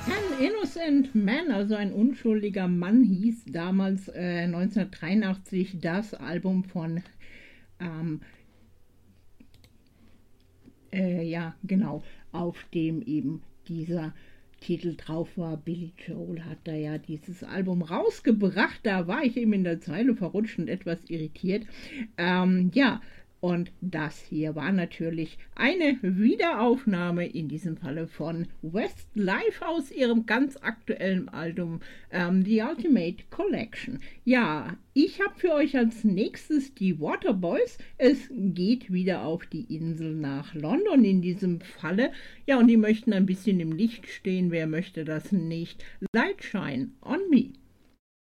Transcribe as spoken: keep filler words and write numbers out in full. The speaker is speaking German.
An Innocent Man, also ein unschuldiger Mann, hieß damals äh, neunzehnhundertdreiundachtzig das Album von, ähm, äh, ja, genau, auf dem eben dieser Titel drauf war. Billy Joel hat da ja dieses Album rausgebracht, da war ich eben in der Zeile verrutscht und etwas irritiert. Ähm, ja, und das hier war natürlich eine Wiederaufnahme, in diesem Falle von Westlife aus ihrem ganz aktuellen Album ähm, The Ultimate Collection. Ja, ich habe für euch als nächstes die Waterboys. Es geht wieder auf die Insel nach London in diesem Falle. Ja, und die möchten ein bisschen im Licht stehen. Wer möchte das nicht? Light Shine on Me.